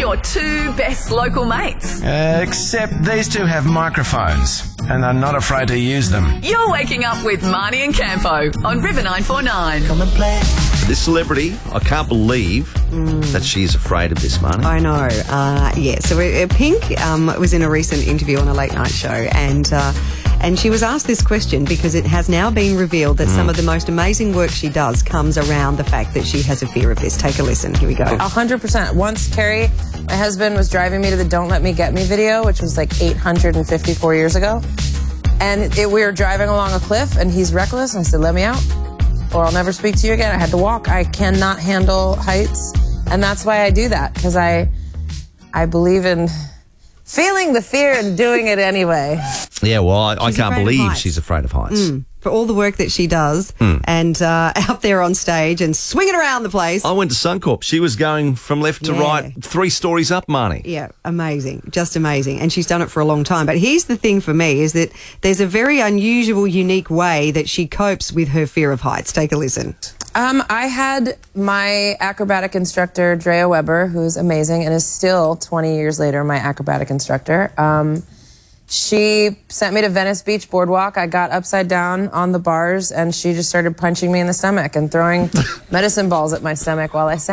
your two best local mates. Except these two have microphones and are not afraid to use them. You're waking up with Marnie and Campo on River 949. Come and play. This celebrity, I can't believe that she's afraid of this, Marnie. I know. Yeah. So Pink was in a recent interview on a late night show, and she was asked this question because it has now been revealed that some of the most amazing work she does comes around the fact that she has a fear of this. Take a listen. Here we go. 100%. Once Carrie, my husband, was driving me to the Don't Let Me Get Me video, which was like 854 years ago. And we were driving along a cliff, and he's reckless. And I said, let me out, or I'll never speak to you again. I had to walk. I cannot handle heights. And that's why I do that, because I believe in feeling the fear and doing it anyway. Yeah, well, I can't believe heights. she's afraid of heights. For all the work that she does and out there on stage and swinging around the place. I went to Suncorp. She was going from left to right, 3 stories up, Marnie. Yeah, amazing. Just amazing. And she's done it for a long time. But here's the thing for me is that there's a very unusual, unique way that she copes with her fear of heights. Take a listen. I had my acrobatic instructor, Drea Weber, who's amazing and is still 20 years later my acrobatic instructor. She sent me to Venice Beach Boardwalk. I got upside down on the bars, and she just started punching me in the stomach and throwing medicine balls at my stomach while I sang.